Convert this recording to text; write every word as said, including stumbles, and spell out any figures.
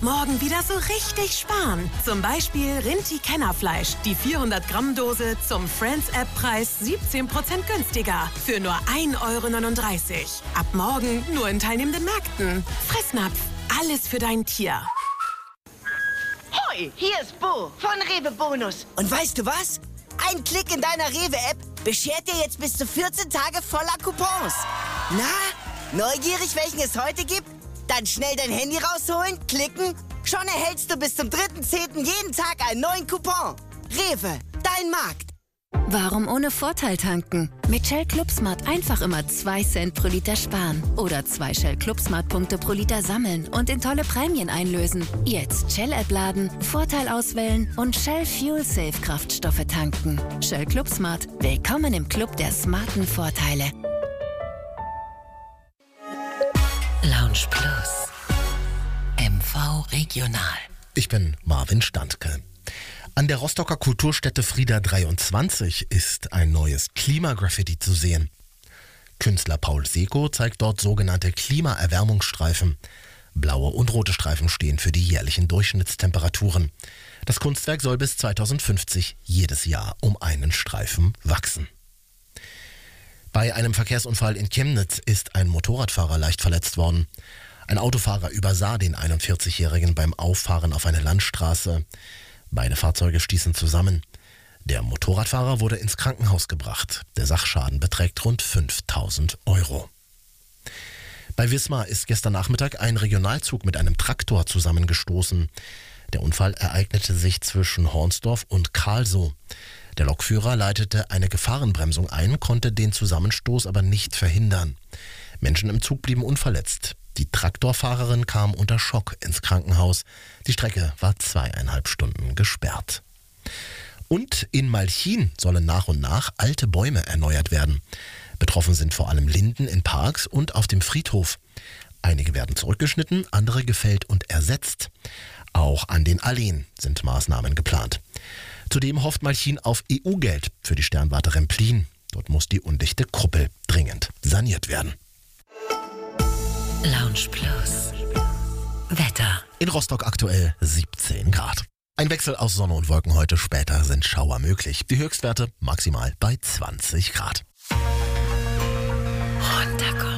morgen wieder so richtig sparen. Zum Beispiel Rinti-Kennerfleisch. Die vierhundert Gramm Dose zum Friends-App-Preis siebzehn Prozent günstiger. Für nur ein Euro neununddreißig. Ab morgen nur in teilnehmenden Märkten. Fressnapf. Alles für dein Tier. Hoi, hier ist Bo von Rewe Bonus. Und weißt du was? Ein Klick in deiner Rewe-App beschert dir jetzt bis zu vierzehn Tage voller Coupons. Na, neugierig, welchen es heute gibt? Dann schnell dein Handy rausholen, klicken. Schon erhältst du bis zum dritten zehnten jeden Tag einen neuen Coupon. Rewe, dein Markt. Warum ohne Vorteil tanken? Mit Shell Club Smart einfach immer zwei Cent pro Liter sparen. Oder zwei Shell Club Smart Punkte pro Liter sammeln und in tolle Prämien einlösen. Jetzt Shell-App laden, Vorteil auswählen und Shell Fuel Safe Kraftstoffe tanken. Shell Club Smart. Willkommen im Club der smarten Vorteile. Lounge Plus. M V Regional. Ich bin Marvin Standke. An der Rostocker Kulturstätte Frieda dreiundzwanzig ist ein neues Klimagraffiti zu sehen. Künstler Paul Seko zeigt dort sogenannte Klimaerwärmungsstreifen. Blaue und rote Streifen stehen für die jährlichen Durchschnittstemperaturen. Das Kunstwerk soll bis zweitausendfünfzig jedes Jahr um einen Streifen wachsen. Bei einem Verkehrsunfall in Chemnitz ist ein Motorradfahrer leicht verletzt worden. Ein Autofahrer übersah den einundvierzigjährigen beim Auffahren auf eine Landstraße. Beide Fahrzeuge stießen zusammen. Der Motorradfahrer wurde ins Krankenhaus gebracht. Der Sachschaden beträgt rund fünftausend Euro. Bei Wismar ist gestern Nachmittag ein Regionalzug mit einem Traktor zusammengestoßen. Der Unfall ereignete sich zwischen Hornsdorf und Karlsow. Der Lokführer leitete eine Gefahrenbremsung ein, konnte den Zusammenstoß aber nicht verhindern. Menschen im Zug blieben unverletzt. Die Traktorfahrerin kam unter Schock ins Krankenhaus. Die Strecke war zweieinhalb Stunden gesperrt. Und in Malchin sollen nach und nach alte Bäume erneuert werden. Betroffen sind vor allem Linden in Parks und auf dem Friedhof. Einige werden zurückgeschnitten, andere gefällt und ersetzt. Auch an den Alleen sind Maßnahmen geplant. Zudem hofft Malchin auf E U-Geld für die Sternwarte Remplin. Dort muss die undichte Kuppel dringend saniert werden. Lounge Plus. Wetter. In Rostock aktuell siebzehn Grad. Ein Wechsel aus Sonne und Wolken heute, später sind Schauer möglich. Die Höchstwerte maximal bei zwanzig Grad. Runterkommen.